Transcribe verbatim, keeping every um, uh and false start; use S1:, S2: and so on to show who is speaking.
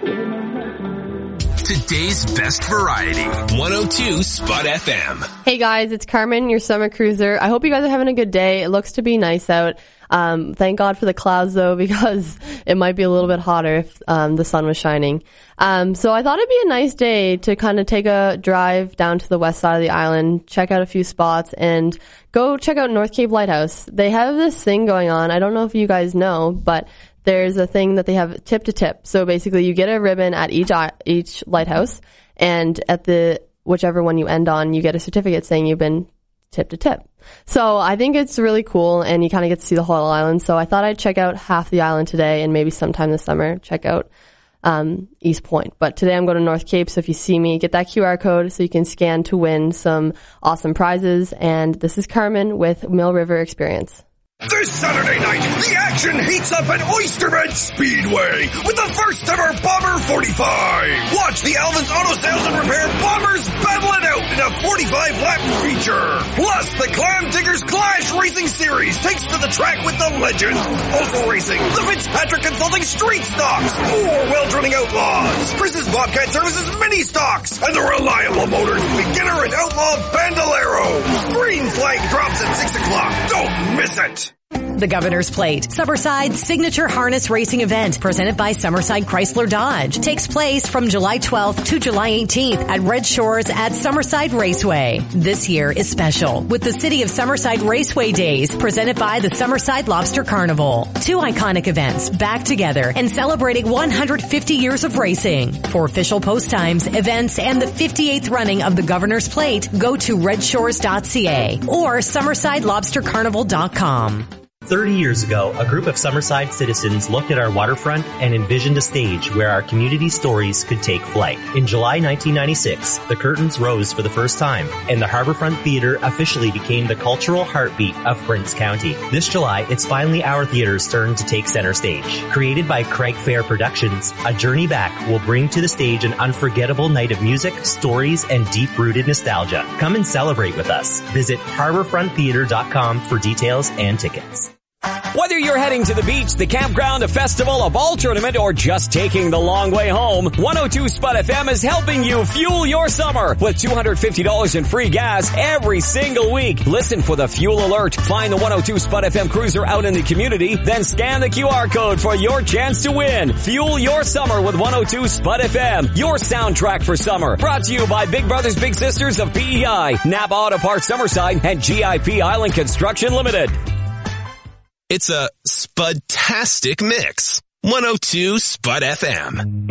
S1: Today's best variety, one oh two Spot F M.
S2: Hey guys, it's Carmen, your summer cruiser. I hope you guys are having a good day. It looks to be nice out. Um, thank God for the clouds though, because it might be a little bit hotter if um, the sun was shining. Um, so I thought it'd be a nice day to kind of take a drive down to the west side of the island, check out a few spots, and go check out North Cape Lighthouse. They have this thing going on. I don't know if you guys know, but there's a thing that they have tip to tip. So basically you get a ribbon at each each lighthouse, and at the whichever one you end on, you get a certificate saying you've been tip to tip. So I think it's really cool, and you kind of get to see the whole island. So I thought I'd check out half the island today, and maybe sometime this summer check out um East Point. But today I'm going to North Cape, so if you see me, get that Q R code so you can scan to win some awesome prizes. And this is Carmen with Mill River Experience.
S3: This Saturday night, the action heats up at Oysterbed Speedway with the first ever Bomber forty-five. Watch the Alvin's Auto Sales and Repair Bombers battle it out in a forty-five lap feature. Plus, the Clam Diggers Clash Racing Series takes to the track with the legends. Also racing, the Fitzpatrick Consulting Street Stocks, more well-driving outlaws, Chris's Bobcat Services Mini Stocks, and the Reliable Motors Beginner and Outlaw Bandoleros. Green flag drops at six o'clock. Don't miss it.
S4: The Governor's Plate, Summerside's signature harness racing event, presented by Summerside Chrysler Dodge, takes place from July twelfth to July eighteenth at Red Shores at Summerside Raceway. This year is special with the City of Summerside Raceway Days, presented by the Summerside Lobster Carnival. Two iconic events back together and celebrating one hundred fifty years of racing. For official post times, events, and the fifty-eighth running of the Governor's Plate, go to red shores dot c a or summerside lobster carnival dot com.
S5: thirty years ago, a group of Summerside citizens looked at our waterfront and envisioned a stage where our community stories could take flight. In July nineteen ninety-six, the curtains rose for the first time, and the Harborfront Theater officially became the cultural heartbeat of Prince County. This July, it's finally our theater's turn to take center stage. Created by Craig Fair Productions, A Journey Back will bring to the stage an unforgettable night of music, stories, and deep-rooted nostalgia. Come and celebrate with us. Visit harborfront theater dot com for details and tickets.
S6: Whether you're heading to the beach, the campground, a festival, a ball tournament, or just taking the long way home, one oh two Spot F M is helping you fuel your summer with two hundred fifty dollars in free gas every single week. Listen for the fuel alert. Find the one oh two Spot F M cruiser out in the community, then scan the Q R code for your chance to win. Fuel your summer with one oh two Spot F M, your soundtrack for summer. Brought to you by Big Brothers Big Sisters of P E I, Napa Auto Parts Summerside, and G I P Island Construction Limited.
S1: It's a spudtastic mix. one oh two Spot F M.